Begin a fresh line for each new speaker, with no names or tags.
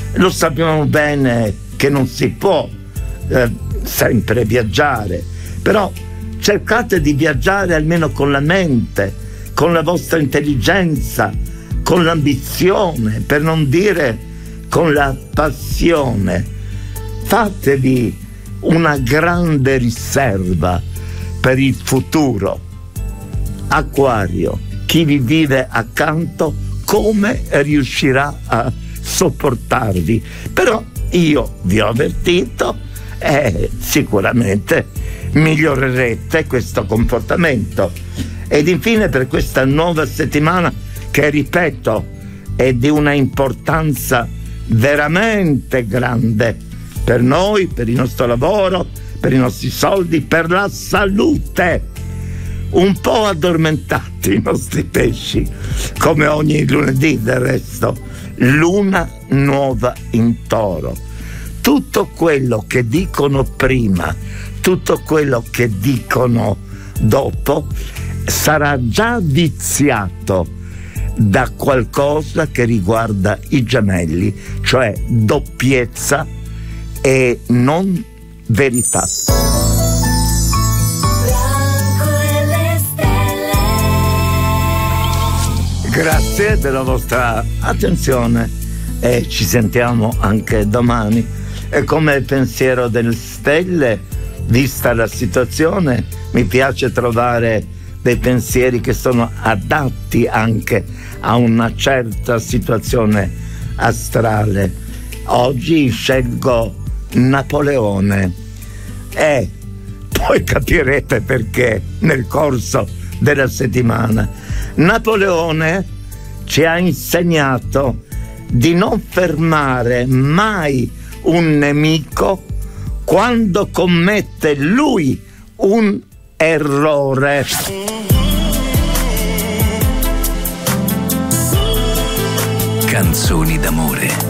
Lo sappiamo bene che non si può sempre viaggiare, però cercate di viaggiare almeno con la mente, con la vostra intelligenza, con l'ambizione, per non dire con la passione. Fatevi una grande riserva per il futuro. Acquario, chi vi vive accanto come riuscirà a sopportarvi? Però io vi ho avvertito e sicuramente migliorerete questo comportamento. Ed infine, per questa nuova settimana, che ripeto è di una importanza veramente grande per noi, per il nostro lavoro, per i nostri soldi, per la salute. Un po' addormentati i nostri pesci, come ogni lunedì del resto. Luna nuova in Toro. Tutto quello che dicono prima, tutto quello che dicono dopo sarà già viziato da qualcosa che riguarda i gemelli, cioè doppiezza e non verità. Grazie della vostra attenzione e ci sentiamo anche domani. E come il pensiero delle stelle, vista la situazione, mi piace trovare dei pensieri che sono adatti anche a una certa situazione astrale. Oggi scelgo Napoleone e poi capirete perché nel corso della settimana. Napoleone ci ha insegnato di non fermare mai un nemico quando commette lui un errore.
Canzoni d'amore.